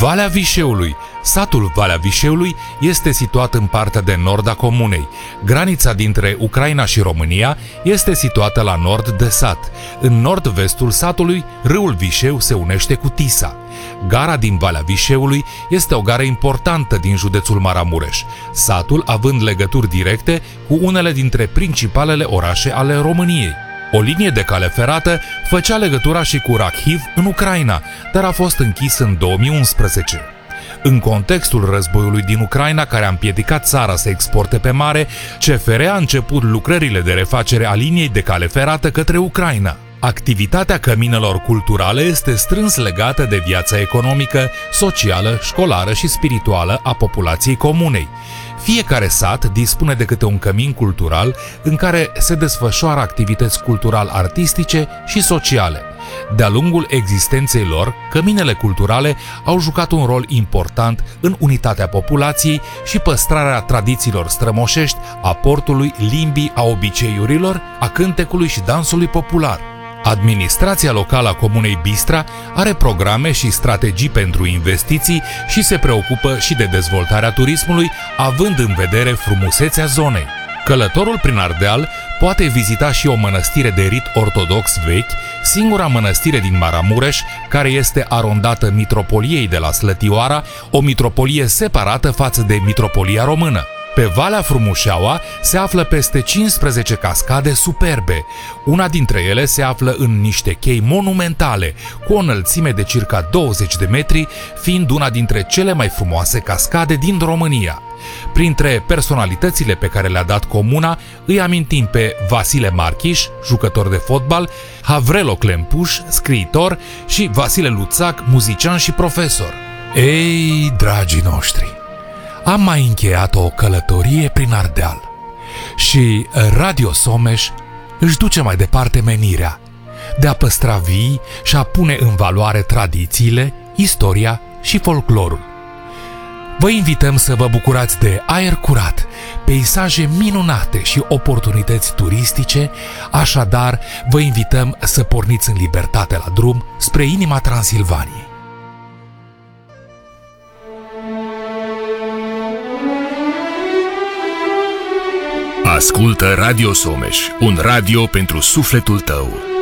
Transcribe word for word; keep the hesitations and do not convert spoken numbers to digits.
Valea Vișeului. Satul Valea Vișeului este situat în partea de nord a comunei. Granița dintre Ucraina și România este situată la nord de sat. În nord-vestul satului, râul Vișeu se unește cu Tisa. Gara din Valea Vișeului este o gară importantă din județul Maramureș, satul având legături directe cu unele dintre principalele orașe ale României. O linie de cale ferată făcea legătura și cu Rakhiv în Ucraina, dar a fost închis în două mii unsprezece. În contextul războiului din Ucraina, care a împiedicat țara să exporte pe mare, C F R a început lucrările de refacere a liniei de cale ferată către Ucraina. Activitatea căminelor culturale este strâns legată de viața economică, socială, școlară și spirituală a populației comunei. Fiecare sat dispune de câte un cămin cultural în care se desfășoară activități cultural-artistice și sociale. De-a lungul existenței lor, căminele culturale au jucat un rol important în unitatea populației și păstrarea tradițiilor strămoșești, a portului, limbii, a obiceiurilor, a cântecului și dansului popular. Administrația locală a comunei Bistra are programe și strategii pentru investiții și se preocupă și de dezvoltarea turismului, având în vedere frumusețea zonei. Călătorul prin Ardeal poate vizita și o mănăstire de rit ortodox vechi, singura mănăstire din Maramureș care este arondată mitropoliei de la Slătioara, o mitropolie separată față de mitropolia română. Pe Valea Frumușeaua se află peste cincisprezece cascade superbe. Una dintre ele se află în niște chei monumentale, cu o înălțime de circa douăzeci de metri, fiind una dintre cele mai frumoase cascade din România. Printre personalitățile pe care le-a dat comuna, îi amintim pe Vasile Marchiș, jucător de fotbal, Havrelo Clempuș, scriitor, și Vasile Luțac, muzician și profesor. Ei, dragii noștri, am mai încheiat o călătorie prin Ardeal și Radio Someș își duce mai departe menirea de a păstra vii și a pune în valoare tradițiile, istoria și folclorul. Vă invităm să vă bucurați de aer curat, peisaje minunate și oportunități turistice, așadar vă invităm să porniți în libertate la drum spre inima Transilvaniei. Ascultă Radio Someș, un radio pentru sufletul tău.